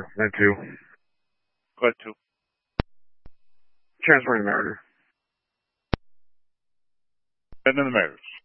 Then 2. Go ahead, 2. Transferring the Mariners. And then the Mariners.